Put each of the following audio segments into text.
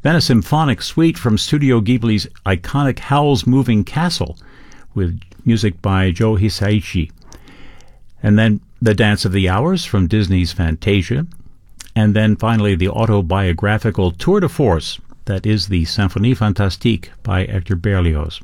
Then a symphonic suite from Studio Ghibli's iconic Howl's Moving Castle, with music by Joe Hisaishi. And then The Dance of the Hours from Disney's Fantasia. And then finally the autobiographical Tour de Force, that is the Symphonie Fantastique by Hector Berlioz.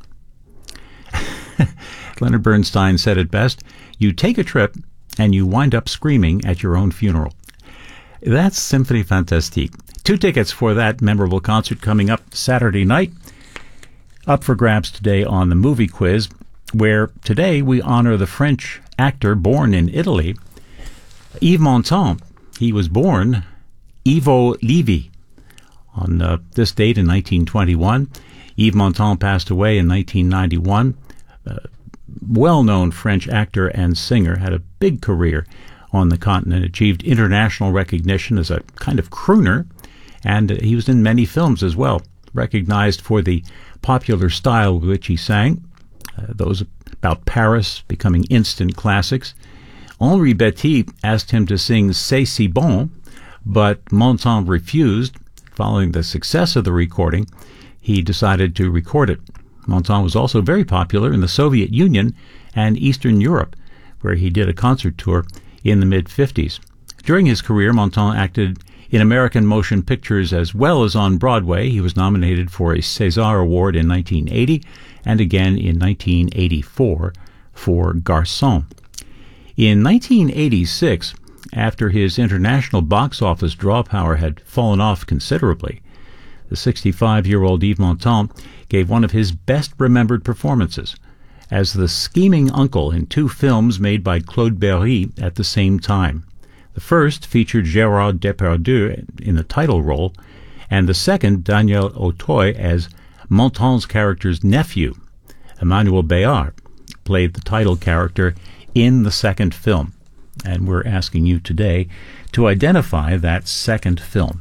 Leonard Bernstein said it best, "You take a trip and you wind up screaming at your own funeral." That's Symphonie Fantastique. 2 tickets for that memorable concert coming up Saturday night. Up for grabs today on the Movie Quiz, where today we honor the French actor born in Italy, Yves Montand. He was born Ivo Levi on this date in 1921. Yves Montand passed away in 1991. Well-known French actor and singer, had a big career on the continent, achieved international recognition as a kind of crooner, and he was in many films as well, recognized for the popular style with which he sang, those about Paris becoming instant classics. Henri Betty asked him to sing C'est si bon, but Montand refused. Following the success of the recording, he decided to record it. Montand was also very popular in the Soviet Union and Eastern Europe, where he did a concert tour in the mid-50s. During his career, Montand acted in American motion pictures as well as on Broadway. He was nominated for a César Award in 1980 and again in 1984 for Garçon. In 1986, after his international box office draw power had fallen off considerably, the 65-year-old Yves Montand gave one of his best-remembered performances as the scheming uncle in 2 films made by Claude Berry at the same time. The first featured Gérard Depardieu in the title role, and the second, Daniel Auteuil, as Montand's character's nephew. Emmanuel Béard played the title character in the second film, and we're asking you today to identify that second film.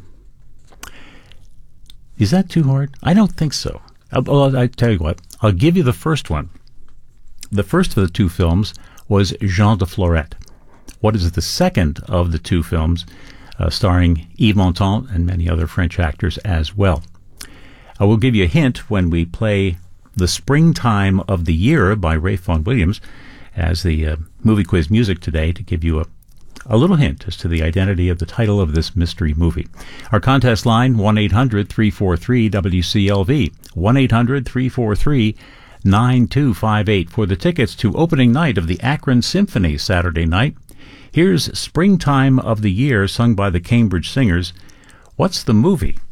Is that too hard? I don't think so. I tell you what, I'll give you the first one. The first of the 2 films was Jean de Florette. What is the second of the 2 films, starring Yves Montand and many other French actors as well? I will give you a hint when we play The Springtime of the Year by Ralph Vaughan Williams as the movie quiz music today, to give you a little hint as to the identity of the title of this mystery movie. Our contest line, 1-800-343-WCLV, 1-800-343-9258 for the tickets to opening night of the Akron Symphony Saturday night. Here's Springtime of the Year, sung by the Cambridge Singers. What's the movie?